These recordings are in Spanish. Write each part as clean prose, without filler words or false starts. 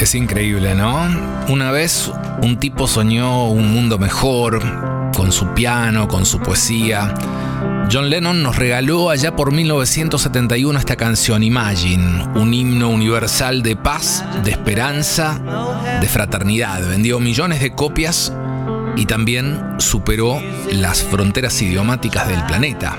Es increíble, ¿no? Una vez un tipo soñó un mundo mejor, con su piano, con su poesía. John Lennon nos regaló allá por 1971 esta canción, Imagine, un himno universal de paz, de esperanza, de fraternidad. Vendió millones de copias y también superó las fronteras idiomáticas del planeta.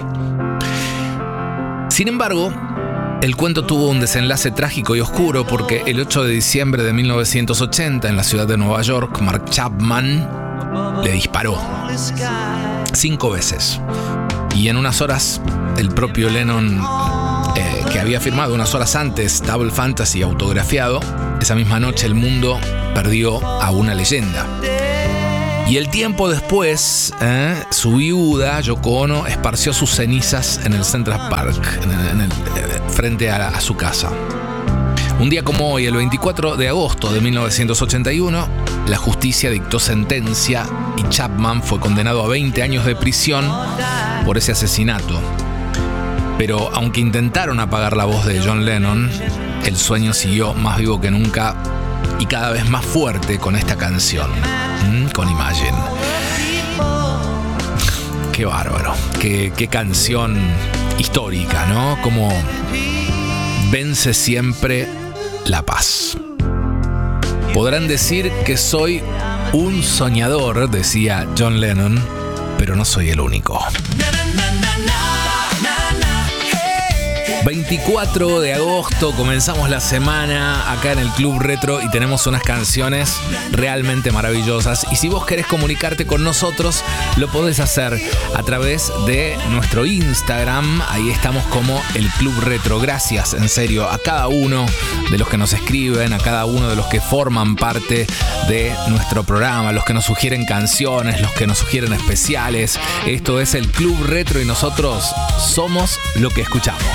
Sin embargo, el cuento tuvo un desenlace trágico y oscuro porque el 8 de diciembre de 1980, en la ciudad de Nueva York, Mark Chapman le disparó 5 veces. Y en unas horas, el propio Lennon, que había firmado unas horas antes Double Fantasy autografiado, esa misma noche el mundo perdió a una leyenda. Y el tiempo después, su viuda, Yoko Ono, esparció sus cenizas en el Central Park, frente a su casa. Un día como hoy, el 24 de agosto de 1981, la justicia dictó sentencia y Chapman fue condenado a 20 años de prisión por ese asesinato. Pero aunque intentaron apagar la voz de John Lennon, el sueño siguió más vivo que nunca y cada vez más fuerte con esta canción, con Imagine. Qué bárbaro, qué canción histórica, ¿no? Como vence siempre la paz. Podrán decir que soy un soñador, decía John Lennon, pero no soy el único. 24 de agosto comenzamos la semana acá en el Club Retro y tenemos unas canciones realmente maravillosas. Y si vos querés comunicarte con nosotros, lo podés hacer a través de nuestro Instagram. Ahí estamos como el Club Retro. Gracias, en serio, a cada uno de los que nos escriben, a cada uno de los que forman parte de nuestro programa, los que nos sugieren canciones, los que nos sugieren especiales. Esto es el Club Retro y nosotros somos lo que escuchamos.